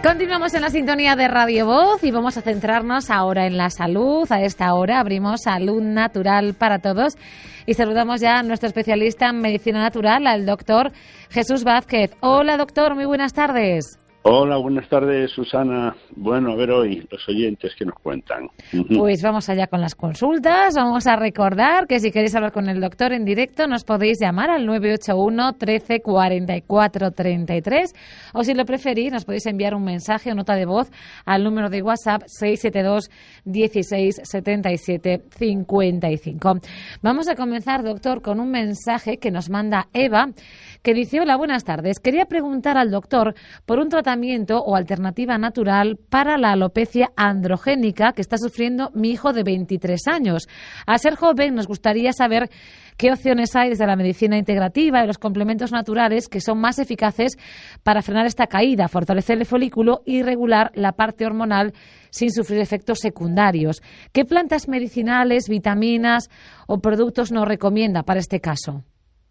Continuamos en la sintonía de Radio Voz y vamos a centrarnos ahora en la salud. A esta hora abrimos Salud Natural para Todos y saludamos ya a nuestro especialista en medicina natural, al doctor Jesús Vázquez. Hola, doctor, muy buenas tardes. Hola, buenas tardes, Susana. Bueno, a ver hoy los oyentes que nos cuentan. Pues vamos allá con las consultas. Vamos a recordar que si queréis hablar con el doctor en directo nos podéis llamar al 981 13 44 33 o si lo preferís nos podéis enviar un mensaje o nota de voz al número de WhatsApp 672 16 77 55. Vamos a comenzar, doctor, con un mensaje que nos manda Eva, que dice: hola, buenas tardes. Quería preguntar al doctor por un tratamiento o alternativa natural para la alopecia androgénica que está sufriendo mi hijo de 23 años. Al ser joven, nos gustaría saber qué opciones hay desde la medicina integrativa y los complementos naturales que son más eficaces para frenar esta caída, fortalecer el folículo y regular la parte hormonal sin sufrir efectos secundarios. ¿Qué plantas medicinales, vitaminas o productos nos recomienda para este caso?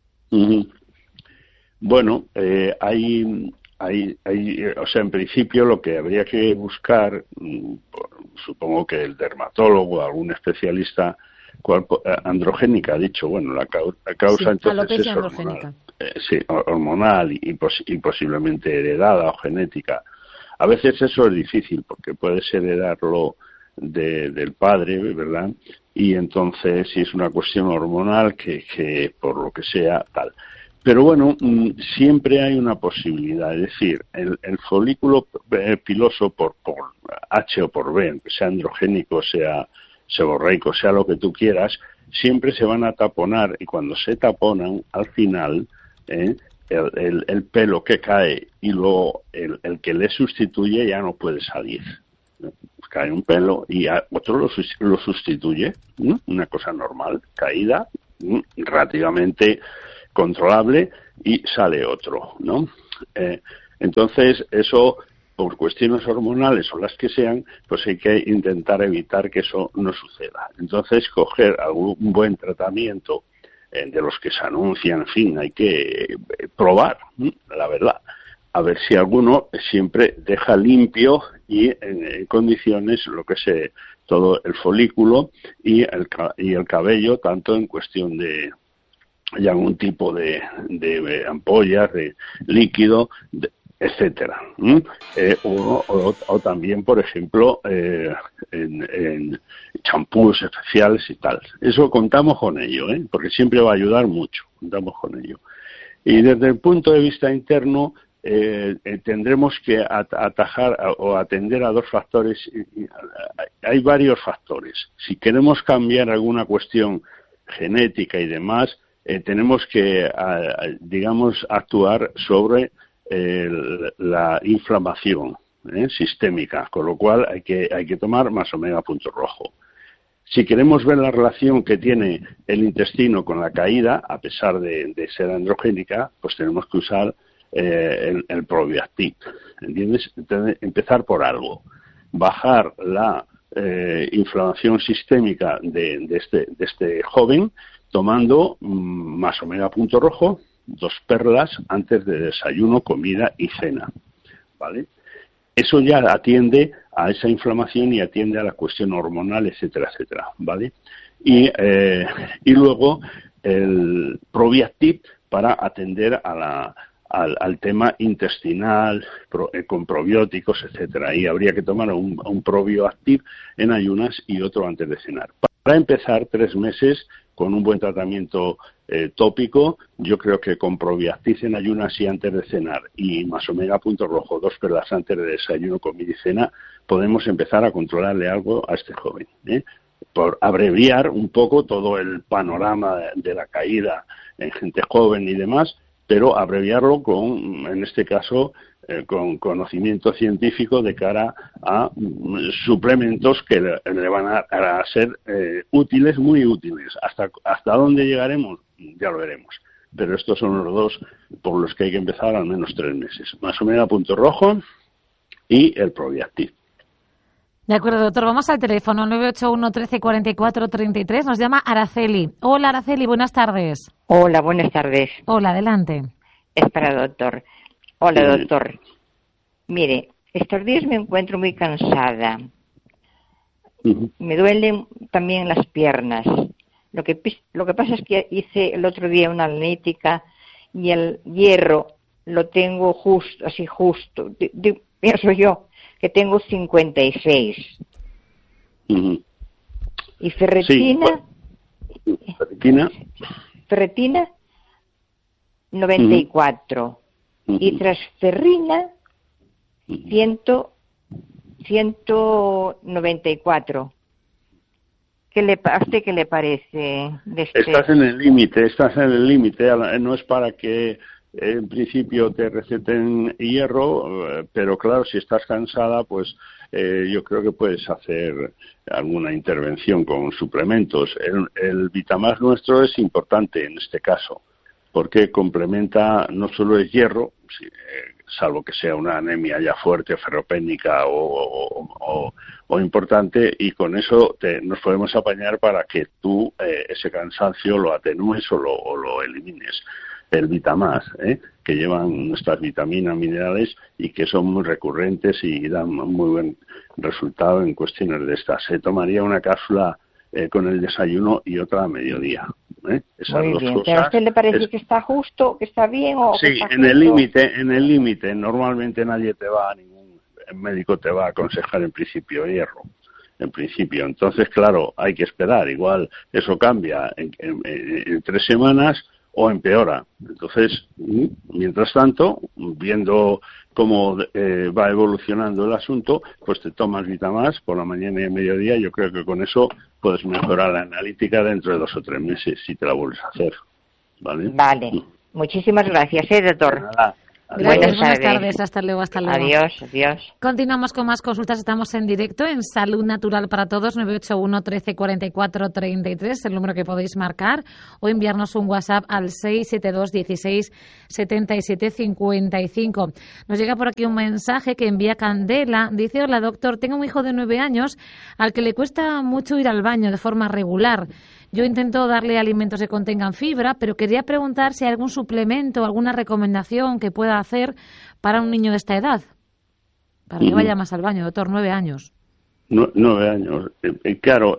Bueno, o sea, en principio lo que habría que buscar, supongo que el dermatólogo o algún especialista, androgénica, ha dicho, bueno, la causa sí, entonces es hormonal, sí, hormonal y posiblemente heredada o genética. A veces eso es difícil porque puedes heredarlo del padre, ¿verdad? Y entonces si es una cuestión hormonal que por lo que sea tal. Pero bueno, siempre hay una posibilidad, es decir, el folículo piloso por H o por B, sea androgénico, sea seborreico, sea lo que tú quieras, siempre se van a taponar y cuando se taponan, al final, el pelo que cae y luego el que le sustituye ya no puede salir. Cae un pelo y otro lo sustituye, ¿no? Una cosa normal, caída, relativamente controlable y sale otro, ¿no? Entonces eso, por cuestiones hormonales o las que sean, pues hay que intentar evitar que eso no suceda. Entonces coger algún buen tratamiento de los que se anuncian, en fin, hay que probar, la verdad, a ver si alguno siempre deja limpio y en condiciones lo que es todo el folículo y el cabello, tanto en cuestión de algún tipo de ampollas, de líquido, etcétera. O también, por ejemplo, en champús especiales y tal. Eso contamos con ello, porque siempre va a ayudar mucho, contamos con ello. Y desde el punto de vista interno, tendremos que atajar o atender a dos factores. Hay varios factores. Si queremos cambiar alguna cuestión genética y demás, tenemos que, digamos, actuar sobre la inflamación sistémica, con lo cual hay que tomar más omega punto rojo. Si queremos ver la relación que tiene el intestino con la caída, a pesar de ser androgénica, pues tenemos que usar el Probiactiv, ¿entiendes? Entonces, empezar por algo, bajar la inflamación sistémica de este joven, tomando más omega punto rojo, 2 perlas antes de desayuno, comida y cena, ¿vale? Eso ya atiende a esa inflamación y atiende a la cuestión hormonal, etcétera, etcétera, ¿vale? Y luego el Probiactiv para atender al tema intestinal, con probióticos, etcétera. Y habría que tomar un Probiactiv en ayunas y otro antes de cenar. Para empezar 3 meses con un buen tratamiento tópico, yo creo que con Probiactiv en ayunas y antes de cenar y más omega punto rojo, 2 perlas antes de desayuno, comida y cena, podemos empezar a controlarle algo a este joven, por abreviar un poco todo el panorama de la caída en gente joven y demás, pero abreviarlo en este caso, con conocimiento científico de cara a suplementos que le van a ser útiles, muy útiles. ¿Hasta dónde llegaremos? Ya lo veremos. Pero estos son los dos por los que hay que empezar al menos 3 meses. Más omega punto rojo y el Probiactiv. De acuerdo, doctor. Vamos al teléfono 981 13 44 33. Nos llama Araceli. Hola, Araceli, buenas tardes. Hola, buenas tardes. Hola, adelante. Es para el doctor. Hola, doctor. Mire, estos días me encuentro muy cansada. Me duelen también las piernas. Lo que pasa es que hice el otro día una analítica y el hierro lo tengo justo. Pienso yo que tengo 56. Y ferretina. Sí. Ferretina 94. Y transferrina 194. ¿A usted qué le parece? Estás en el límite. No es para que en principio te receten hierro, pero claro, si estás cansada, pues yo creo que puedes hacer alguna intervención con suplementos. El Vitamax nuestro es importante en este caso, porque complementa, no solo el hierro, salvo que sea una anemia ya fuerte, ferropénica o importante, y con eso nos podemos apañar para que tú ese cansancio lo atenúes o lo elimines. El Vitamax, que llevan nuestras vitaminas, minerales y que son muy recurrentes y dan muy buen resultado en cuestiones de estas. Se tomaría una cápsula con el desayuno y otra a mediodía. Esas muy dos bien. cosas. ¿Pero a usted le parece que está justo, que está bien o sí, que está en el límite. Normalmente ningún médico te va a aconsejar en principio hierro. Entonces, claro, hay que esperar. Igual eso cambia en 3 semanas o empeora. Entonces, mientras tanto, viendo cómo va evolucionando el asunto, pues te tomas Vitamax por la mañana y el mediodía. Yo creo que con eso puedes mejorar la analítica dentro de 2 o 3 meses si te la vuelves a hacer. Vale. Muchísimas gracias, doctor. Nada. Gracias, buenas tardes. Hasta luego. Adiós. Continuamos con más consultas. Estamos en directo en Salud Natural para Todos, 981 13 44 33, el número que podéis marcar, o enviarnos un WhatsApp al 672 16 77 55. Nos llega por aquí un mensaje que envía Candela. Dice: hola, doctor, tengo un hijo de 9 años al que le cuesta mucho ir al baño de forma regular. Yo intento darle alimentos que contengan fibra, pero quería preguntar si hay algún suplemento, alguna recomendación que pueda hacer para un niño de esta edad, para que vaya más al baño, doctor. 9 años. 9 años. Claro,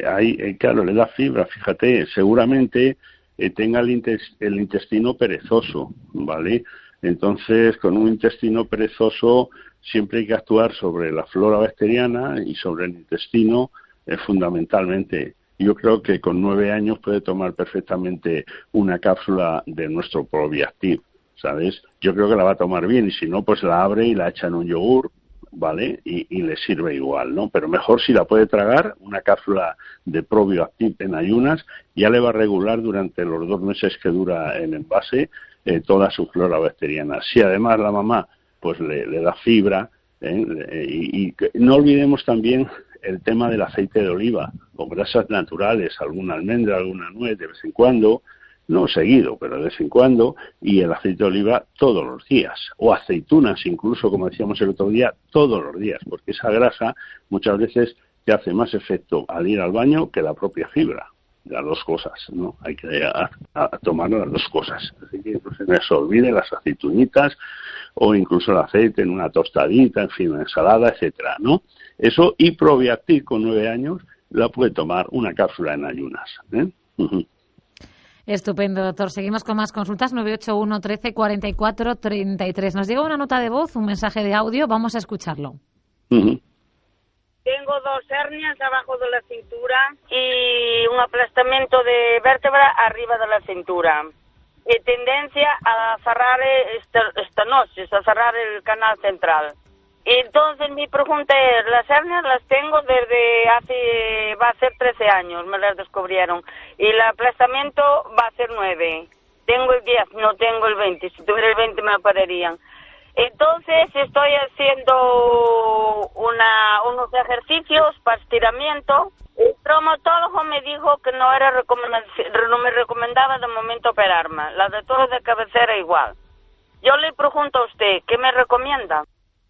le da fibra, fíjate, seguramente tenga el intestino perezoso, ¿vale? Entonces, con un intestino perezoso siempre hay que actuar sobre la flora bacteriana y sobre el intestino fundamentalmente. Yo creo que con 9 años puede tomar perfectamente una cápsula de nuestro Probiactiv, ¿sabes? Yo creo que la va a tomar bien, y si no, pues la abre y la echa en un yogur, ¿vale? Y le sirve igual, ¿no? Pero mejor si la puede tragar, una cápsula de Probiactiv en ayunas, ya le va a regular durante los 2 meses que dura el envase toda su flora bacteriana. Si además la mamá pues le da fibra, y no olvidemos también el tema del aceite de oliva, con grasas naturales, alguna almendra, alguna nuez, de vez en cuando, no seguido, pero de vez en cuando, y el aceite de oliva todos los días, o aceitunas incluso, como decíamos el otro día, todos los días, porque esa grasa muchas veces te hace más efecto al ir al baño que la propia fibra. Las 2 cosas, ¿no? Hay que tomar las 2 cosas. Así que no se olvide las aceitunitas o incluso el aceite en una tostadita, en fin, una ensalada, etcétera, ¿no? Eso, y Probiactiv con 9 años la puede tomar una cápsula en ayunas. Estupendo, doctor. Seguimos con más consultas. 981 13 44 33. Nos llega una nota de voz, un mensaje de audio. Vamos a escucharlo. Tengo 2 hernias abajo de la cintura y un aplastamiento de vértebra arriba de la cintura. Y tendencia a cerrar estenosis, a cerrar el canal central. Entonces mi pregunta es, las hernias las tengo desde va a ser 13 años, me las descubrieron. Y el aplastamiento va a ser 9. Tengo el 10, no tengo el 20. Si tuviera el 20 me operarían. Entonces estoy haciendo unos ejercicios para estiramiento. El traumatólogo me dijo que no me recomendaba de momento operarme. La doctora de cabecera igual. Yo le pregunto a usted, ¿qué me recomienda?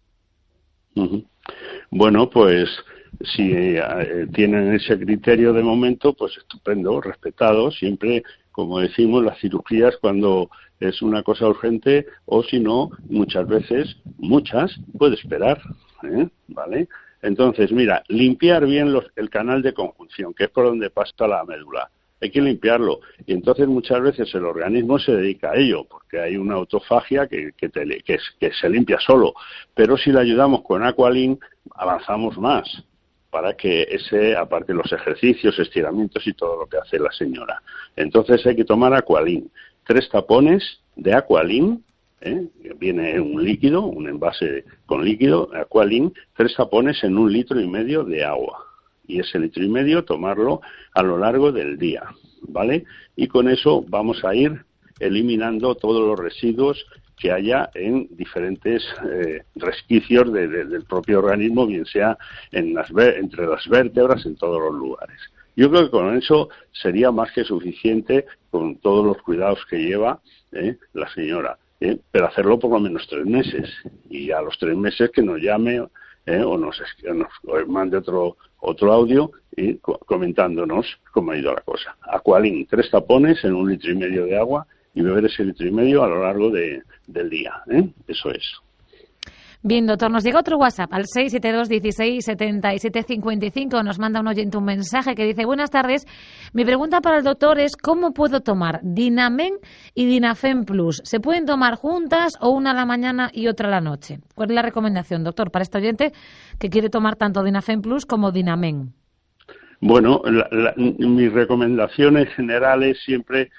Bueno, pues si tienen ese criterio de momento, pues estupendo, respetado. Siempre como decimos, las cirugías cuando es una cosa urgente, o si no, muchas veces, puede esperar, ¿vale? Entonces, mira, limpiar bien el canal de conjunción, que es por donde pasa la médula. Hay que limpiarlo. Y entonces muchas veces el organismo se dedica a ello, porque hay una autofagia que se limpia solo. Pero si le ayudamos con Aqualin, avanzamos más, para que aparte de los ejercicios, estiramientos y todo lo que hace la señora. Entonces hay que tomar Aqualin. 3 tapones de Aqualin, viene un líquido, un envase con líquido, Aqualin, 3 tapones en 1,5 litros de agua. Y ese 1,5 litros tomarlo a lo largo del día, ¿vale? Y con eso vamos a ir eliminando todos los residuos que haya en diferentes resquicios del propio organismo, bien sea entre las vértebras, en todos los lugares. Yo creo que con eso sería más que suficiente, con todos los cuidados que lleva la señora. Pero hacerlo por lo menos 3 meses. Y a los 3 meses que nos llame o nos mande otro audio y comentándonos cómo ha ido la cosa. Aqualin, 3 tapones en 1,5 litros de agua y beber ese 1,5 litros a lo largo del día. Eso es. Bien, doctor, nos llega otro WhatsApp al 672 16 77 55. Nos manda un oyente un mensaje que dice: buenas tardes, mi pregunta para el doctor es ¿cómo puedo tomar Dinamen y Dinafen Plus? ¿Se pueden tomar juntas o una a la mañana y otra a la noche? ¿Cuál es la recomendación, doctor, para este oyente que quiere tomar tanto Dinafen Plus como Dinamen? Bueno, mis recomendaciones generales siempre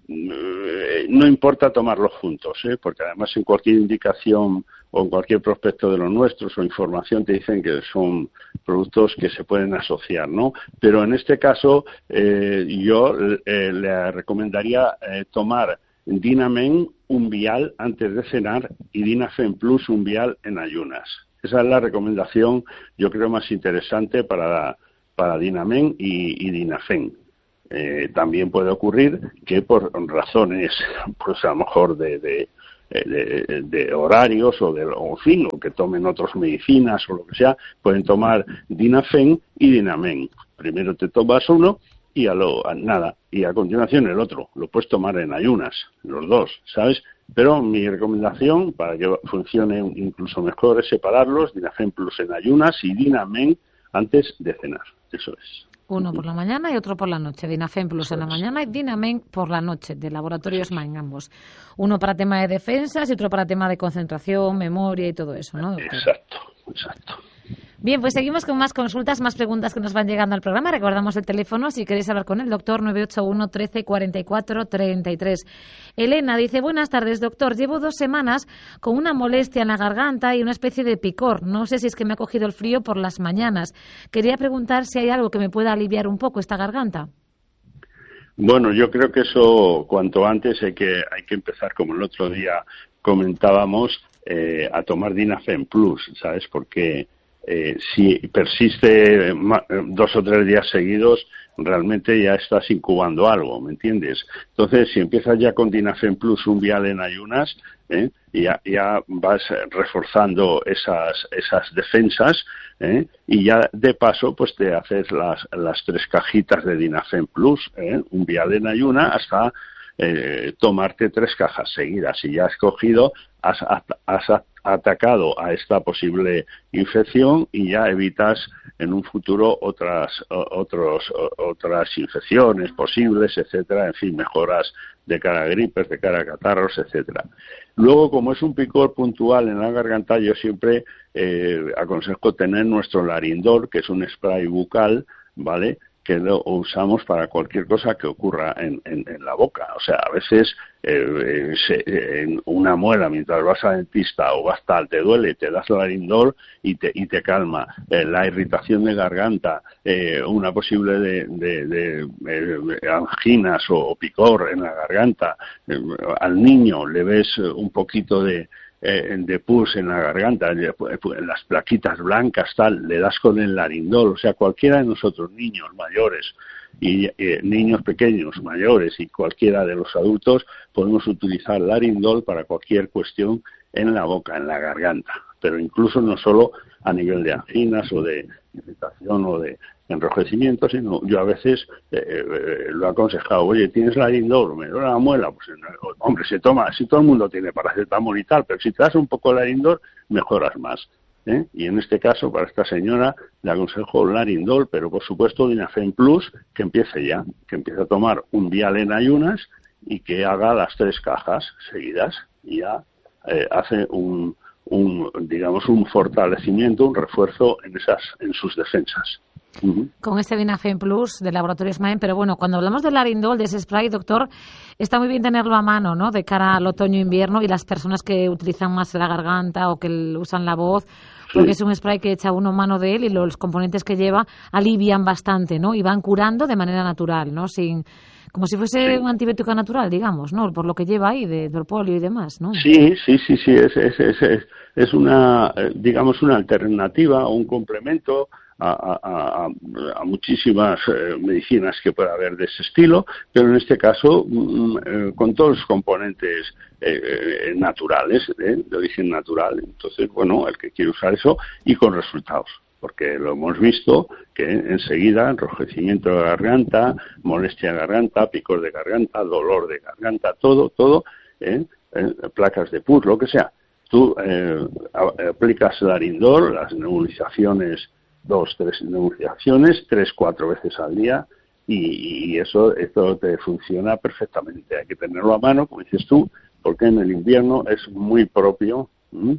no importa tomarlos juntos, porque además en cualquier indicación o en cualquier prospecto de los nuestros o información te dicen que son productos que se pueden asociar, ¿no? Pero en este caso yo le recomendaría tomar Dinamen un vial antes de cenar y Dinafen Plus un vial en ayunas. Esa es la recomendación, yo creo, más interesante para Dinamen y Dinafen. También puede ocurrir que por razones, pues a lo mejor de horarios o en fin, o que tomen otras medicinas o lo que sea, pueden tomar Dinafen y Dinamen. Primero te tomas uno y y a continuación el otro. Lo puedes tomar en ayunas, los dos, ¿sabes? Pero mi recomendación para que funcione incluso mejor es separarlos, Dinafen Plus en ayunas y Dinamen antes de cenar. Eso es. Uno por la mañana y otro por la noche. Dinafen Plus en la mañana y Dinamen por la noche, de Laboratorios Main, ambos. Uno para tema de defensas y otro para tema de concentración, memoria y todo eso, ¿no, doctor? Exacto. Bien, pues seguimos con más consultas, más preguntas que nos van llegando al programa. Recordamos el teléfono si queréis hablar con el doctor, 981 13 44 33. Elena dice: buenas tardes, doctor. Llevo 2 semanas con una molestia en la garganta y una especie de picor. No sé si es que me ha cogido el frío por las mañanas. Quería preguntar si hay algo que me pueda aliviar un poco esta garganta. Bueno, yo creo que eso cuanto antes hay que empezar, como el otro día comentábamos, a tomar Dinafen Plus, ¿sabes? Porque si persiste 2 o 3 días seguidos, realmente ya estás incubando algo, ¿me entiendes? Entonces, si empiezas ya con Dinafen Plus un vial en ayunas, ya vas reforzando esas defensas, y ya de paso pues te haces las 3 cajitas de Dinafen Plus, un vial en ayuna hasta tomarte 3 cajas seguidas. Si ya has cogido, has atacado a esta posible infección y ya evitas en un futuro otras infecciones posibles, etcétera, en fin, mejoras de cara a gripes, de cara a catarros, etcétera. Luego, como es un picor puntual en la garganta, yo siempre aconsejo tener nuestro Larindol, que es un spray bucal, ¿vale?, que lo usamos para cualquier cosa que ocurra en la boca. O sea, a veces en una muela, mientras vas al dentista o vas tal, te duele, te das Larindol y te calma. La irritación de garganta, una posible de anginas o picor en la garganta. Al niño le ves un poquito de pus en la garganta, las plaquitas blancas, tal, le das con el Larindol. O sea, cualquiera de nosotros, niños, mayores y niños pequeños, mayores y cualquiera de los adultos, podemos utilizar Larindol para cualquier cuestión en la boca, en la garganta, pero incluso no solo a nivel de anginas o de irritación o de enrojecimiento, sino yo a veces lo he aconsejado, oye, ¿tienes Larindol? ¿Me duele la muela? Pues hombre, si todo el mundo tiene paracetamol y tal, pero si te das un poco de Larindol, mejoras más. Y en este caso, para esta señora, le aconsejo Larindol, pero por supuesto Dinafen Plus, que empiece a tomar un vial en ayunas y que haga las 3 cajas seguidas, y ya hace un fortalecimiento, un refuerzo en sus defensas. Con este Dinafen Plus de Laboratorios Maen, pero bueno, cuando hablamos del Larindol, de ese spray, doctor, está muy bien tenerlo a mano, ¿no?, de cara al otoño-invierno, y las personas que utilizan más la garganta o que usan la voz, porque es un spray que echa uno mano de él y los componentes que lleva alivian bastante, ¿no?, y van curando de manera natural, ¿no?, como si fuese un antibiótico natural, digamos, ¿no?, por lo que lleva ahí de polio y demás, ¿no? Sí, es una, digamos, una alternativa o un complemento a muchísimas medicinas que pueda haber de ese estilo, pero en este caso con todos los componentes naturales, de origen natural. Entonces, bueno, el que quiere usar eso y con resultados, porque lo hemos visto que enseguida enrojecimiento de garganta, molestia de garganta, picor de garganta, dolor de garganta, todo, placas de pus, lo que sea. Tú aplicas Larindol, las nebulizaciones, 2-3 nebulizaciones, 3-4 veces al día, y esto te funciona perfectamente. Hay que tenerlo a mano, como dices tú, porque en el invierno es muy propio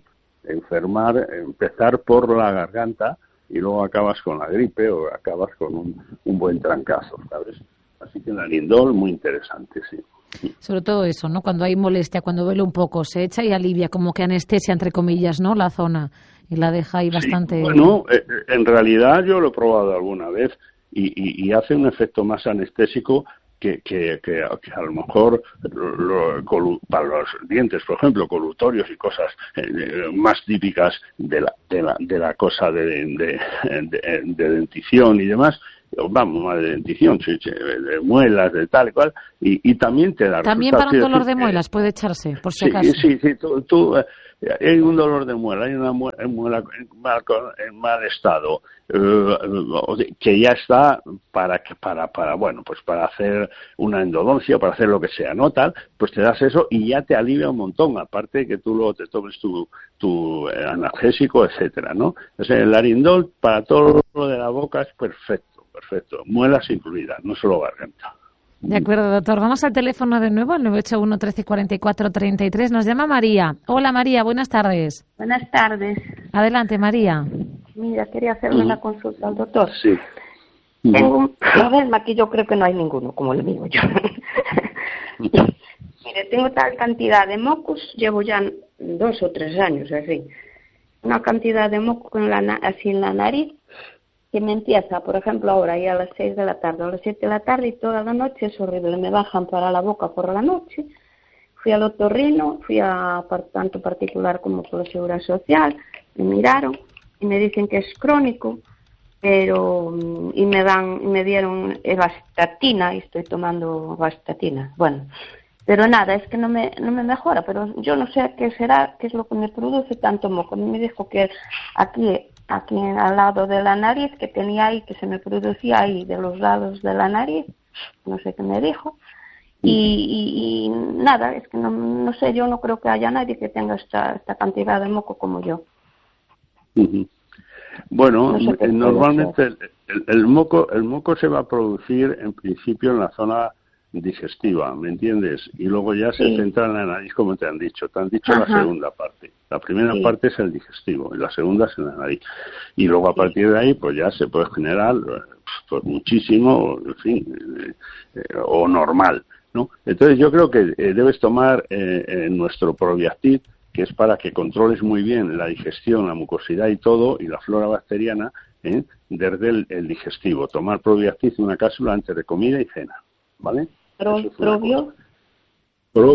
empezar por la garganta y luego acabas con la gripe o acabas con un buen trancazo, ¿sabes? Así que el Larindol, muy interesante, sí. Sobre todo eso, ¿no? Cuando hay molestia, cuando duele un poco, se echa y alivia, como que anestesia, entre comillas, ¿no?, la zona, y la deja ahí bastante... Bueno, en realidad yo lo he probado alguna vez y hace un efecto más anestésico que a lo mejor para los dientes, por ejemplo, colutorios y cosas más típicas de la cosa de dentición y demás. Vamos, más de dentición, de muelas, de tal y cual, y también te da también resultados. Para un dolor de muelas puede echarse, por si acaso. Sí, tú hay un dolor de muela, hay una muela en mal estado, que ya está para hacer una endodoncia, para hacer lo que sea, ¿no? Tal, pues te das eso y ya te alivia un montón, aparte que tú luego te tomes tu analgésico, etcétera, ¿no? O sea, el Larindol para todo lo de la boca es perfecto, muelas incluidas, no solo garganta. De acuerdo, doctor. Vamos al teléfono de nuevo, al 981 13 44 33. Nos llama María. Hola, María, buenas tardes. Buenas tardes. Adelante, María. Mira, quería hacerle una consulta al doctor. Sí. Tengo un problema que yo creo que no hay ninguno, como le digo yo. Mire, tengo tal cantidad de mocos, llevo ya 2 o 3 años, así. Una cantidad de mocos así en la nariz, que me empieza, por ejemplo, ahora ya a las 6 de la tarde, a las 7 de la tarde y toda la noche es horrible. Me bajan para la boca por la noche. Fui al otorrino, fui a tanto particular como por la Seguridad Social, me miraron y me dicen que es crónico, y me dieron vastatina y estoy tomando vastatina. Bueno, pero nada, es que no me mejora, pero yo no sé qué será, qué es lo que me produce tanto moco. A mí me dijo que aquí al lado de la nariz, que tenía ahí, que se me producía ahí de los lados de la nariz, no sé qué me dijo, y nada, es que no sé, yo no creo que haya nadie que tenga esta cantidad de moco como yo. Bueno, no sé, normalmente el moco se va a producir en principio en la zona digestiva, ¿me entiendes? Y luego ya se centra en la nariz, como te han dicho la segunda parte. La primera parte es el digestivo y la segunda es en la nariz. Y luego a partir de ahí pues ya se puede generar pues muchísimo, en fin, o normal, ¿no? Entonces yo creo que debes tomar nuestro Probiactiv, que es para que controles muy bien la digestión, la mucosidad y todo, y la flora bacteriana desde el digestivo. Tomar Probiactiv, una cápsula antes de comida y cena, ¿vale? Probioactiv.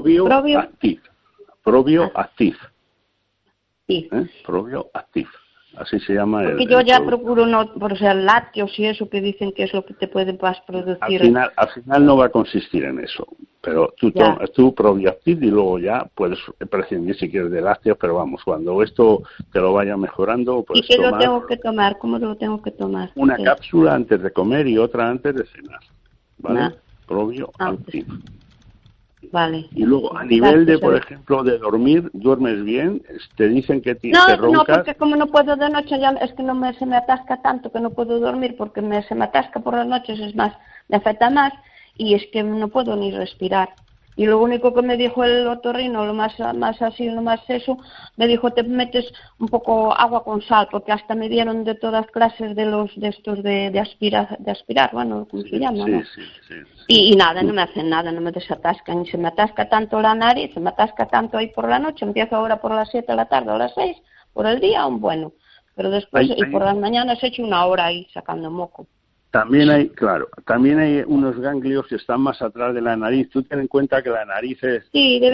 Probioactiv. Sí. Probioactiv. Así se llama. Porque yo ya procuro no, por ser lácteos y eso que dicen que es lo que te puede producir. Al final no va a consistir en eso, pero tú Probiactiv y luego ya puedes prescindir si quieres de lácteos, pero vamos, cuando esto te lo vaya mejorando, puedes tomar. ¿Y qué lo tengo que tomar? ¿Cómo lo tengo que tomar? Una cápsula antes de comer y otra antes de cenar, ¿vale? Probiactiv. Vale. Y luego, a nivel de, por ejemplo, de dormir, ¿duermes bien? ¿Te dicen que te roncas? No, porque como no puedo de noche, ya es que se me atasca tanto que no puedo dormir, porque se me atasca por las noches, es más, me afecta más, y es que no puedo ni respirar. Y lo único que me dijo el otorrino, lo más eso, me dijo, te metes un poco agua con sal, porque hasta me dieron de todas clases de estos de aspirar, bueno, ¿cómo se llama? ¿no? Sí. Y nada, no me hacen nada, no me desatascan, y se me atasca tanto la nariz, se me atasca tanto ahí por la noche, empiezo ahora por las 7 de la tarde o las 6, por el día, bueno, pero después, y por las mañanas he hecho 1 hora ahí sacando moco. También hay unos ganglios que están más atrás de la nariz. Tú ten en cuenta que la nariz es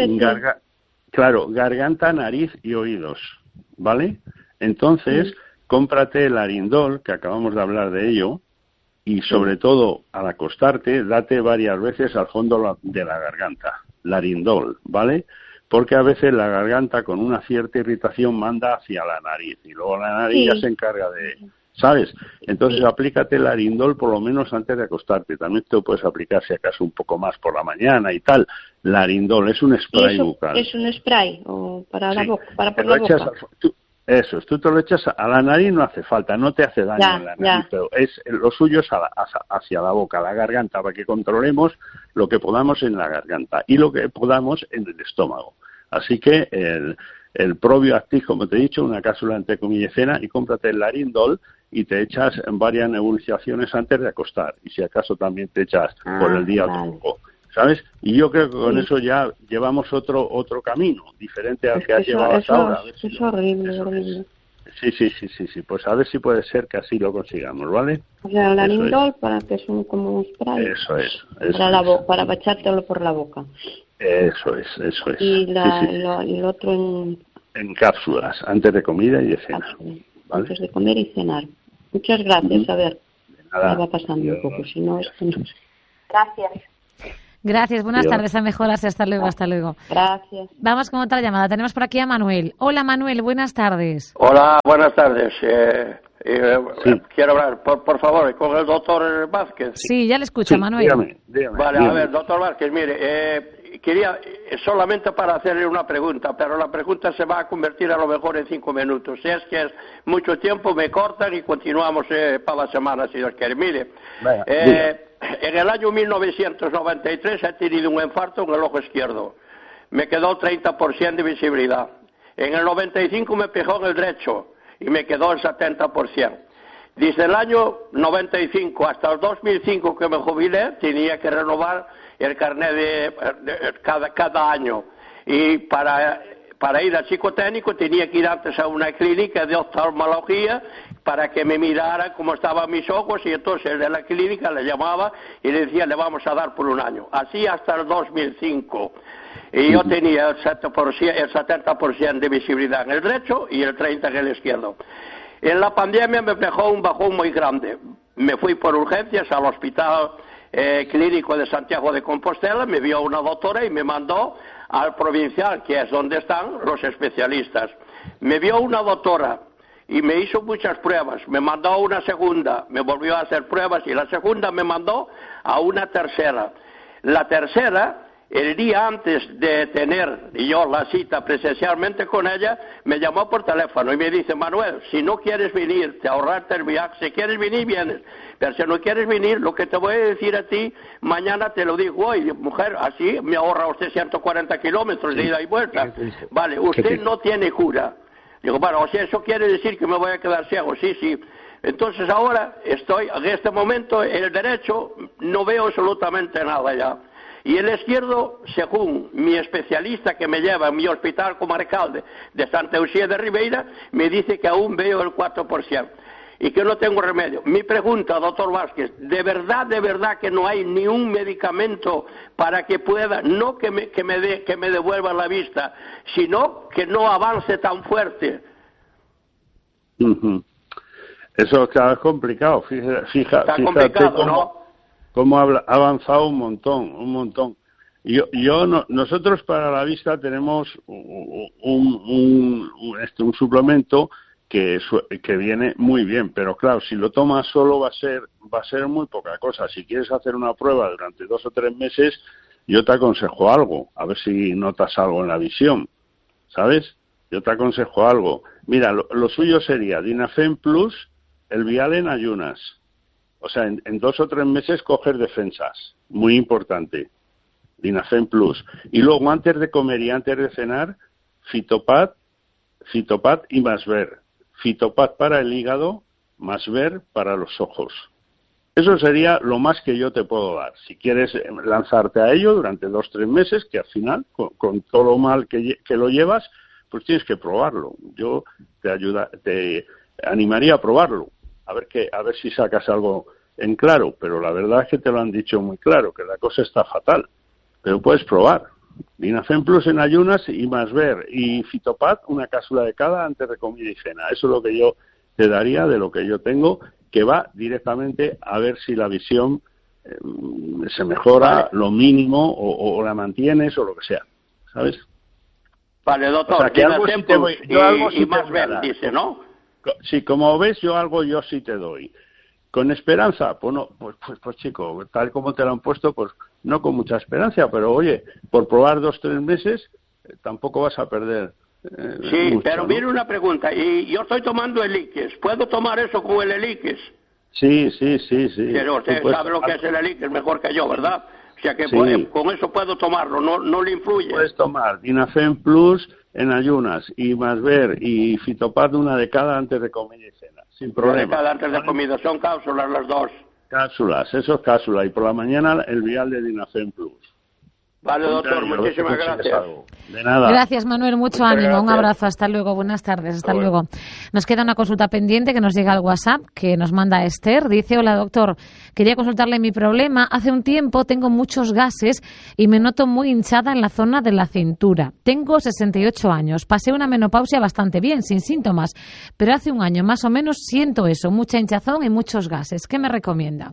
garganta, nariz y oídos, ¿vale? Entonces, cómprate el Arindol, que acabamos de hablar de ello, y sobre todo al acostarte, date varias veces al fondo de la garganta, el Arindol, ¿vale? Porque a veces la garganta con una cierta irritación manda hacia la nariz y luego la nariz ya se encarga de... ¿Sabes? Entonces aplícate el Arindol por lo menos antes de acostarte. También te lo puedes aplicar si acaso un poco más por la mañana y tal. El Arindol es un spray bucal. ¿Es un spray o para la boca? Para por la boca. Tú te lo echas a la nariz, no hace falta, no te hace daño en la nariz, pero lo suyo es hacia la boca, la garganta, para que controlemos lo que podamos en la garganta y lo que podamos en el estómago. Así que el Probiactiv, como te he dicho, una cápsula entre comillas cena, y cómprate el Arindol y te echas en varias nebulizaciones antes de acostar. Y si acaso también te echas por el día otro poco, ¿sabes? Y yo creo que con eso ya llevamos otro camino, diferente al que has llevado hasta ahora. Es horrible. Sí. Pues a ver si puede ser que así lo consigamos, ¿vale? O sea, el Arindol para que es como un spray. Eso es. Para echártelo por la boca. Eso es. Y el otro en cápsulas, antes de comida y de cena. ¿Vale? Antes de comer y cenar. Muchas gracias. A ver, nada, va pasando un poco, si no, esto no. Gracias, buenas tardes, a mejoras, hasta luego. Gracias. Vamos con otra llamada, tenemos por aquí a Manuel. Hola Manuel, buenas tardes. Hola, buenas tardes. Quiero hablar, por favor, con el doctor Vázquez. Sí, ya le escucho, Manuel. Dígame. Vale, a ver, doctor Vázquez, mire, quería solamente para hacerle una pregunta, pero la pregunta se va a convertir a lo mejor en 5 minutos. Si es que es mucho tiempo, me cortan y continuamos para la semana, si Dios quiere. Mire, en el año 1993 he tenido un infarto en el ojo izquierdo. Me quedó 30% de visibilidad. En el 95 me pegó en el derecho y me quedó el 70%. Desde el año 95 hasta el 2005 que me jubilé, tenía que renovar el carnet de cada año. Y para ir al psicotécnico tenía que ir antes a una clínica de oftalmología para que me mirara cómo estaban mis ojos, y entonces el de la clínica le llamaba y le decía, le vamos a dar por 1 año. Así hasta el 2005. Y yo tenía el 70% de visibilidad en el derecho y el 30% en el izquierdo. En la pandemia me pegó un bajón muy grande. Me fui por urgencias al hospital clínico de Santiago de Compostela, me vio una doctora y me mandó al provincial, que es donde están los especialistas. Me vio una doctora y me hizo muchas pruebas, me mandó a una segunda, me volvió a hacer pruebas y la segunda me mandó a una tercera. La tercera, el día antes de tener yo la cita presencialmente con ella, me llamó por teléfono y me dice, Manuel, si no quieres venir, te ahorrarte el viaje, si quieres venir, vienes, pero si no quieres venir, lo que te voy a decir a ti, mañana te lo digo hoy, mujer, así me ahorra usted 140 kilómetros de ida y vuelta. Vale, usted no tiene cura. Digo, bueno, o sea, eso quiere decir que me voy a quedar ciego, sí. Entonces ahora estoy, en este momento, en el derecho no veo absolutamente nada ya. Y el izquierdo, según mi especialista que me lleva a mi hospital comarcal de Santa Eusebia de Ribeira, me dice que aún veo el 4% y que no tengo remedio. Mi pregunta, doctor Vázquez, ¿de verdad que no hay ni un medicamento para que pueda, no que me devuelva la vista, sino que no avance tan fuerte? Eso es complicado. Fíjate cómo ha avanzado un montón. Nosotros para la vista tenemos un suplemento que viene muy bien, pero claro, si lo tomas solo va a ser muy poca cosa. Si quieres hacer una prueba durante 2 o 3 meses, yo te aconsejo algo, a ver si notas algo en la visión, ¿sabes? Yo te aconsejo algo. Mira, lo suyo sería Dinafen Plus, el Vial en ayunas. O sea, en 2 o 3 meses coger defensas. Muy importante. Dinafen Plus. Y luego, antes de comer y antes de cenar, Fitopat y Masver. Fitopat para el hígado, Masver para los ojos. Eso sería lo más que yo te puedo dar. Si quieres lanzarte a ello durante 2 o 3 meses, que al final, con todo lo mal que lo llevas, pues tienes que probarlo. Yo te animaría a probarlo, a ver si sacas algo en claro, pero la verdad es que te lo han dicho muy claro, que la cosa está fatal, pero puedes probar. Dinafen Plus en ayunas y Masver y Fitopat, una cápsula de cada antes de comida y cena. Eso es lo que yo te daría de lo que yo tengo, que va directamente a ver si la visión se mejora lo mínimo o la mantienes o lo que sea, ¿sabes? Vale, doctor, o sea, que algo sí te voy, y Masver, dice, ¿no? Sí, como ves, yo sí te doy. Con esperanza, pues no, pues chico, tal como te lo han puesto, pues no con mucha esperanza, pero oye, por probar 2 o 3 meses, tampoco vas a perder. Sí, mucho, pero ¿no? mire una pregunta, y yo estoy tomando Eliquis, ¿puedo tomar eso con el Eliquis? Sí. Pero usted sabe lo que es el Eliquis mejor que yo, ¿verdad? O sea que con eso puedo tomarlo, no le influye. Puedes tomar Dinafen Plus en ayunas y Masver y Fitopat una de cada antes de comida y cena, sin problema. De cada antes de comida, son cápsulas las 2. Cápsulas, eso es cápsula, y por la mañana el vial de Dinafen Plus. Vale, doctor, muchísimas gracias. De nada. Gracias, Manuel, mucho ánimo, un abrazo, hasta luego, buenas tardes, hasta luego. Nos queda una consulta pendiente que nos llega al WhatsApp, que nos manda Esther, dice: hola doctor, quería consultarle mi problema, hace un tiempo tengo muchos gases y me noto muy hinchada en la zona de la cintura. Tengo 68 años, pasé una menopausia bastante bien, sin síntomas, pero hace un año más o menos siento eso, mucha hinchazón y muchos gases. ¿Qué me recomienda?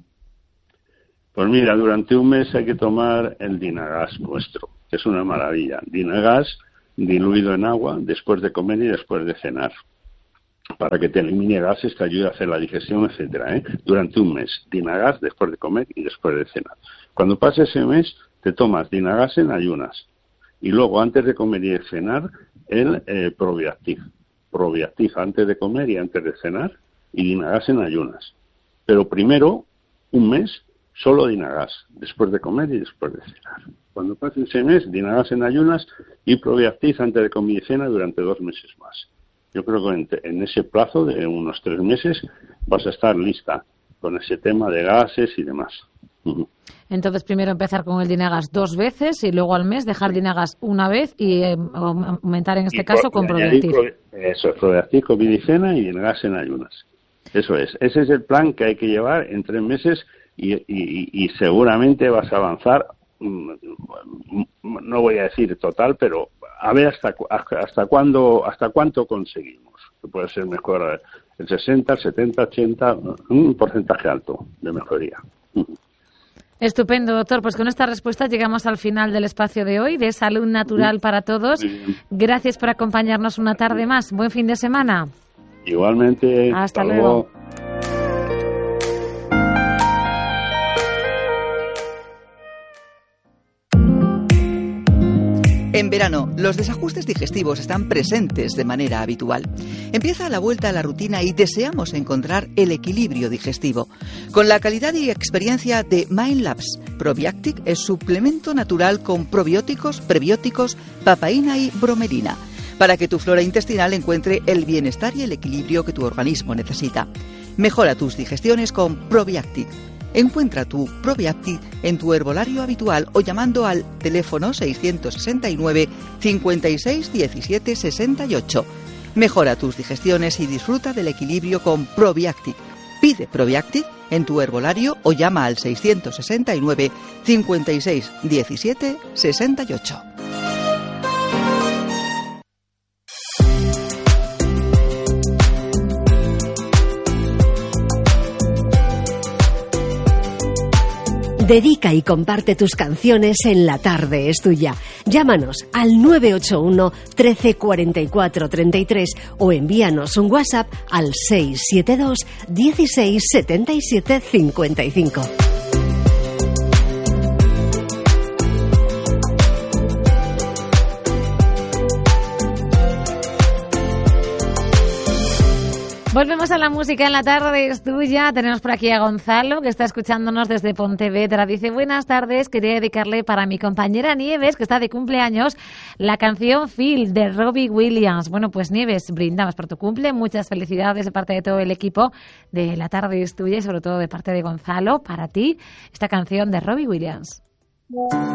Pues mira, durante un mes hay que tomar el Dinagas nuestro, que es una maravilla. Dinagas diluido en agua después de comer y después de cenar, para que te elimine gases, te ayude a hacer la digestión, etcétera, durante un mes. Dinagas después de comer y después de cenar. Cuando pase ese mes, te tomas Dinagas en ayunas. Y luego, antes de comer y de cenar, el Probiactiv. Probiactiv antes de comer y antes de cenar, y Dinagas en ayunas. Pero primero, un mes, solo Dinagas, después de comer y después de cenar. Cuando pase ese mes, Dinagas en ayunas y Probiactiv antes de comer y cena durante 2 meses más. Yo creo que en ese plazo de unos 3 meses vas a estar lista con ese tema de gases y demás. Entonces, primero empezar con el Dinagas 2 veces y luego al mes dejar Dinagas una vez y aumentar en este caso con Probiactiv. Eso es, Probiactiv, comida y cena y Dinagas en ayunas. Eso es. Ese es el plan que hay que llevar en 3 meses. Y seguramente vas a avanzar, no voy a decir total, pero a ver hasta cuánto conseguimos. Puede ser mejor el 60, el 70, 80, un porcentaje alto de mejoría. Estupendo, doctor. Pues con esta respuesta llegamos al final del espacio de hoy, de Salud Natural para Todos. Gracias por acompañarnos una tarde más. Buen fin de semana. Igualmente. Hasta luego. En verano, los desajustes digestivos están presentes de manera habitual. Empieza la vuelta a la rutina y deseamos encontrar el equilibrio digestivo. Con la calidad y experiencia de MindLabs, Probiactiv es suplemento natural con probióticos, prebióticos, papaína y bromelina, para que tu flora intestinal encuentre el bienestar y el equilibrio que tu organismo necesita. Mejora tus digestiones con Probiactiv. Encuentra tu Probiactiv en tu herbolario habitual o llamando al teléfono 669 56 17 68. Mejora tus digestiones y disfruta del equilibrio con Probiactiv. Pide Probiactiv en tu herbolario o llama al 669 56 17 68. Dedica y comparte tus canciones en La Tarde es Tuya. Llámanos al 981 13 44 33 o envíanos un WhatsApp al 672 16 77 55. Volvemos a la música en La Tarde es Tuya. Tenemos por aquí a Gonzalo, que está escuchándonos desde Pontevedra. Dice, buenas tardes, quería dedicarle para mi compañera Nieves, que está de cumpleaños, la canción Phil de Robbie Williams. Bueno, pues Nieves, brindamos por tu cumple. Muchas felicidades de parte de todo el equipo de La Tarde es Tuya y sobre todo de parte de Gonzalo, para ti, esta canción de Robbie Williams.